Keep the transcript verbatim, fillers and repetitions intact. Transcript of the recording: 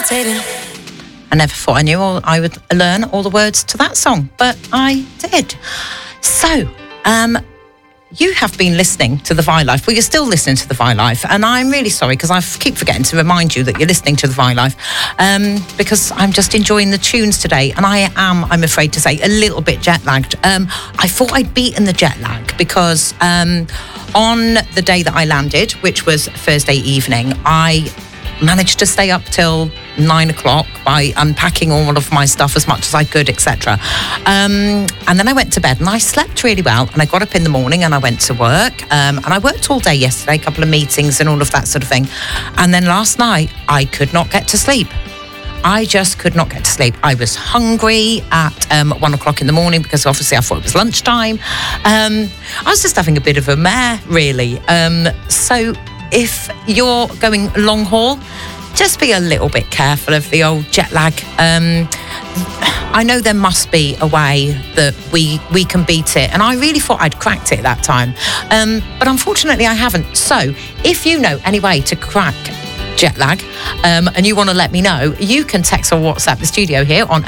levitating. I never thought I knew all, I would learn all the words to that song, but I did. So, um, you have been listening to The Vi Life. Well, you're still listening to The Vi Life, and I'm really sorry because I keep forgetting to remind you that you're listening to The Vi Life, um, because I'm just enjoying the tunes today, and I am, I'm afraid to say, a little bit jet lagged. Um, I thought I'd beaten the jet lag because um, on the day that I landed, which was Thursday evening, I managed to stay up till nine o'clock by unpacking all of my stuff as much as I could, et cetera. Um, and then I went to bed and I slept really well. And I got up in the morning and I went to work. Um, and I worked all day yesterday, a couple of meetings and all of that sort of thing. And then last night, I could not get to sleep. I just could not get to sleep. I was hungry at um, one o'clock in the morning because obviously I thought it was lunchtime. Um, I was just having a bit of a mare, really. Um, so if you're going long haul, just be a little bit careful of the old jet lag. Um, I know there must be a way that we we can beat it, and I really thought I'd cracked it that time, um, but unfortunately I haven't. So if you know any way to crack jet lag, um, and you want to let me know, you can text or WhatsApp the studio here on